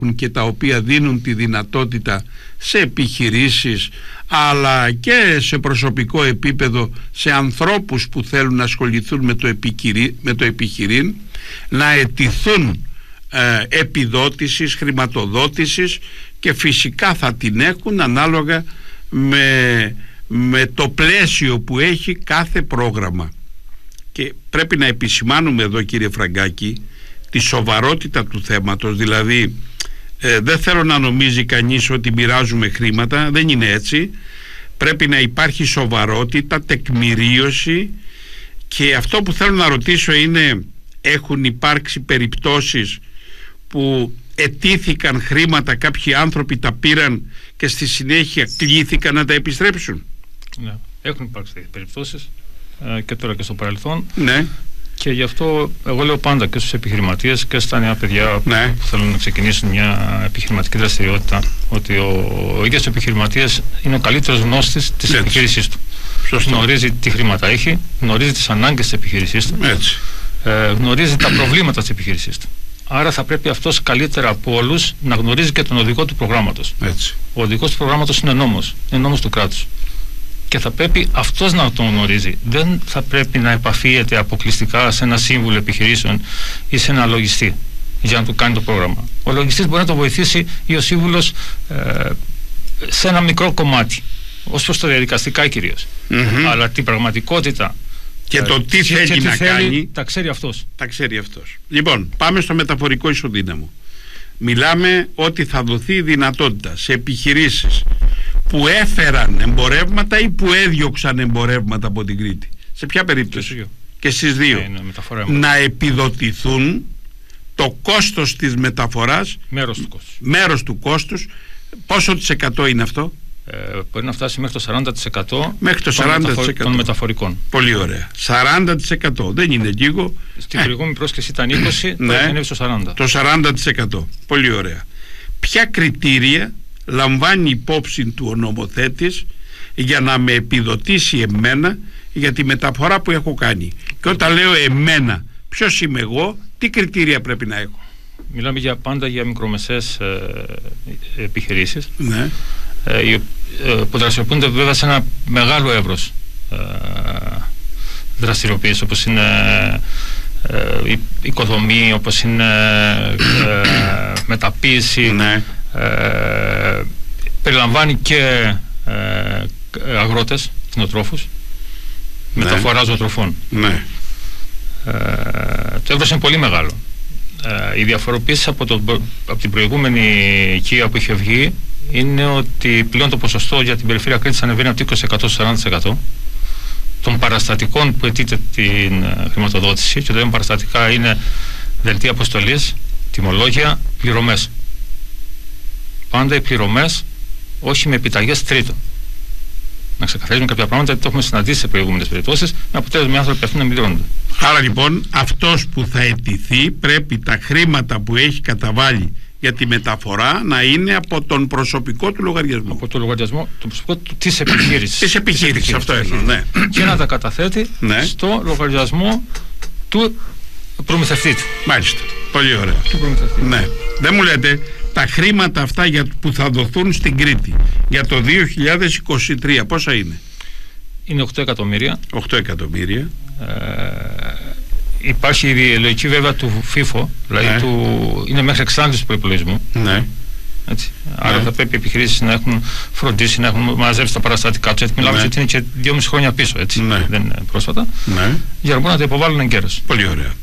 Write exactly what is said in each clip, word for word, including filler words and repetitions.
και τα οποία δίνουν τη δυνατότητα σε επιχειρήσεις αλλά και σε προσωπικό επίπεδο σε ανθρώπους που θέλουν να ασχοληθούν με το, επικυρί, με το επιχειρήν να αιτηθούν ε, επιδότησης, χρηματοδότησης και φυσικά θα την έχουν ανάλογα με, με το πλαίσιο που έχει κάθε πρόγραμμα. Και πρέπει να επισημάνουμε εδώ, κύριε Φραγκάκη, τη σοβαρότητα του θέματος. Δηλαδή ε, δεν θέλω να νομίζει κανείς ότι μοιράζουμε χρήματα, δεν είναι έτσι. Πρέπει να υπάρχει σοβαρότητα, τεκμηρίωση, και αυτό που θέλω να ρωτήσω είναι, έχουν υπάρξει περιπτώσεις που ετήθηκαν χρήματα, κάποιοι άνθρωποι τα πήραν και στη συνέχεια κλήθηκαν να τα επιστρέψουν? Ναι, έχουν υπάρξει περιπτώσεις ε, και τώρα και στο παρελθόν. Ναι. Και γι' αυτό εγώ λέω πάντα και στους επιχειρηματίες και στα νέα παιδιά, ναι, που θέλουν να ξεκινήσουν μια επιχειρηματική δραστηριότητα, ότι ο, ο ίδιος επιχειρηματίας είναι ο καλύτερος γνώστης της Έτσι. επιχείρησής του. Σωστό. Γνωρίζει τι χρήματα έχει, γνωρίζει τις ανάγκες της επιχείρησής του, ε, γνωρίζει τα προβλήματα της επιχείρησής του. Άρα θα πρέπει αυτός καλύτερα από όλους να γνωρίζει και τον οδηγό του προγράμματος. Έτσι. Ο οδηγός του προγράμματος είναι νόμος, είναι νόμος του κράτους. Και θα πρέπει αυτός να τον γνωρίζει. Δεν θα πρέπει να επαφίεται αποκλειστικά σε ένα σύμβουλο επιχειρήσεων ή σε ένα λογιστή για να του κάνει το πρόγραμμα. Ο λογιστής μπορεί να το βοηθήσει ή ο σύμβουλος ε, σε ένα μικρό κομμάτι, ως προς τα διαδικαστικά κυρίως. Mm-hmm. Αλλά την πραγματικότητα και ε, το τι και, θέλει και τι να θέλει, κάνει τα ξέρει αυτός. Τα ξέρει αυτός. Λοιπόν, πάμε στο μεταφορικό ισοδύναμο. Μιλάμε ότι θα δοθεί δυνατότητα σε επιχειρήσεις που έφεραν εμπορεύματα ή που έδιωξαν εμπορεύματα από την Κρήτη. Σε ποια περίπτωση? Και, και στις δύο. Ε, να επιδοτηθούν το κόστος της μεταφοράς. Μέρος του κόστους. Μέρος του κόστους. Πόσο της εκατό είναι αυτό? Ε, μπορεί να φτάσει μέχρι το σαράντα τοις εκατό, μέχρι το σαράντα τοις εκατό των μεταφορικών. Πολύ ωραία. σαράντα τοις εκατό δεν είναι λίγο. Στην ε. προηγούμενη πρόσκληση ήταν είκοσι, τώρα ναι, είναι στο σαράντα. Το σαράντα τοις εκατό. Πολύ ωραία. Ποια κριτήρια λαμβάνει υπόψη του ο νομοθέτης για να με επιδοτήσει εμένα για τη μεταφορά που έχω κάνει? Και όταν λέω εμένα, ποιος είμαι εγώ, τι κριτήρια πρέπει να έχω? Μιλάμε για, πάντα για μικρομεσαίες ε, επιχειρήσεις, ναι, ε, ε, που δραστηριοποιούνται βέβαια σε ένα μεγάλο εύρος ε, δραστηριοποίησης, όπως είναι ε, οικοδομή, όπως είναι ε, μεταποίηση, ναι, ε, περιλαμβάνει και ε, αγρότες, κτηνοτρόφους, ναι, μεταφορά ζωοτροφών. Ναι. Ε, το εύρος είναι πολύ μεγάλο. Ε, η διαφοροποίηση από, το, από την προηγούμενη οικία που είχε βγει είναι ότι πλέον το ποσοστό για την περιφέρεια Κρήτης ανεβαίνει από το είκοσι τοις εκατό στο σαράντα τοις εκατό των παραστατικών που αιτείται την χρηματοδότηση, και το λέμε παραστατικά είναι δελτία αποστολής, τιμολόγια, πληρωμές. Πάντα οι πληρωμές, όχι με επιταγές τρίτων. Να ξεκαθαρίζουμε κάποια πράγματα, γιατί το έχουμε συναντήσει σε προηγούμενες περιπτώσεις, με αποτέλεσμα οι άνθρωποι αυτοί να μην πληρώνονται. Άρα λοιπόν αυτός που θα αιτηθεί πρέπει τα χρήματα που έχει καταβάλει για τη μεταφορά να είναι από τον προσωπικό του λογαριασμό. Από τον λογαριασμό τον προσωπικό του, της επιχείρησης. Της επιχείρησης, αυτό εννοώ, ναι. Και να τα καταθέτει, ναι, στο λογαριασμό του προμηθευτή του. Μάλιστα. Πολύ ωραία. Του προμηθευτή. Ναι. Δεν μου λέτε τα χρήματα αυτά για, που θα δοθούν στην Κρήτη για το δύο χιλιάδες είκοσι τρία πόσα είναι? Είναι οκτώ εκατομμύρια. οκτώ εκατομμύρια. Ε, υπάρχει η λογική βέβαια του φίφο, δηλαδή ναι, του, είναι μέχρι εξάντληση του προϋπολογισμού. Ναι. Έτσι. Άρα ναι, θα πρέπει οι επιχειρήσεις να έχουν φροντίσει, να έχουν μαζέψει τα παραστατικά τους. Μιλάμε ναι, ότι είναι και δυόμιση χρόνια πίσω, έτσι. Ναι. Δεν είναι πρόσφατα. Ναι. Για να μπορούν να τα υποβάλουν εγκαίρως. Πολύ ωραία.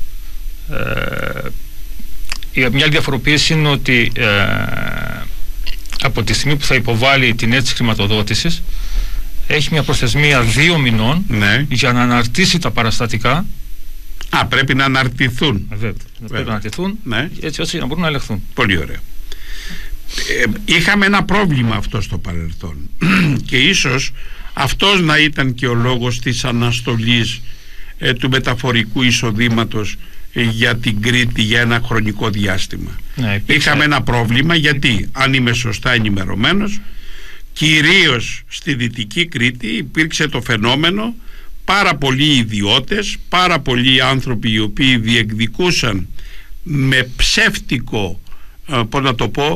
Ε, μια άλλη διαφοροποίηση είναι ότι ε, από τη στιγμή που θα υποβάλει την αίτηση χρηματοδότησης, έχει μια προθεσμία δύο μηνών, ναι, για να αναρτήσει τα παραστατικά. Α, πρέπει να αναρτηθούν. Βέβαια, βέβαια. Πρέπει να αναρτηθούν, ναι, έτσι ώστε να μπορούν να ελεγχθούν. Πολύ ωραία. Ε, είχαμε ένα πρόβλημα αυτό στο παρελθόν και ίσως αυτός να ήταν και ο λόγος της αναστολής ε, του μεταφορικού εισοδήματος ε, για την Κρήτη για ένα χρονικό διάστημα. Ναι, υπήρξε... Είχαμε ένα πρόβλημα γιατί, αν είμαι σωστά ενημερωμένος, κυρίως στη Δυτική Κρήτη υπήρξε το φαινόμενο πάρα πολλοί ιδιώτες, πάρα πολλοί άνθρωποι οι οποίοι διεκδικούσαν με ψεύτικο πώς να το πω,